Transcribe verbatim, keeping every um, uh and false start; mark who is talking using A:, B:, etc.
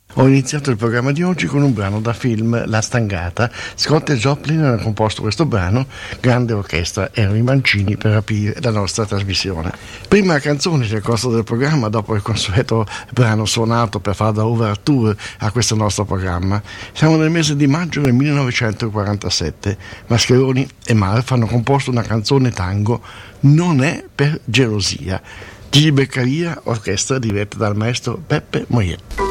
A: Ho iniziato il programma di oggi con un brano da film La Stangata. Scott e Joplin hanno composto questo brano, grande orchestra, erano i mancini per aprire la nostra trasmissione. Prima canzone nel corso del programma, dopo il consueto brano suonato per fare da overture a questo nostro programma. Siamo nel mese di maggio del millenovecentoquarantasette. Mascheroni e Marf hanno composto una canzone tango, Non è per gelosia. Gigi Beccaria, orchestra diretta dal maestro Peppe Moyet.